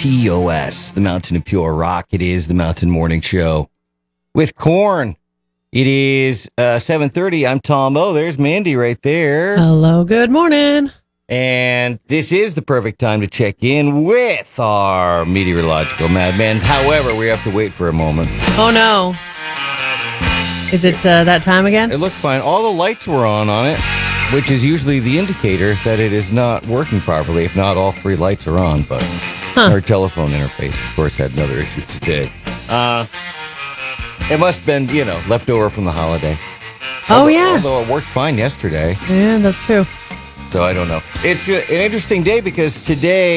WTOS, the Mountain of Pure Rock. It is the Mountain Morning Show with Korn. It is 7:30. I'm Tom O. There's Mandy right there. Hello, good morning. And this is the perfect time to check in with our meteorological madman. However, we have to wait for a moment. Oh, no. Is it that time again? It looked fine. All the lights were on it, which is usually the indicator that it is not working properly. If not, all three lights are on, but our telephone interface, of course, had another issue today. It must have been, left over from the holiday. Yes. Although it worked fine yesterday. Yeah, that's true. So I don't know. It's an interesting day because today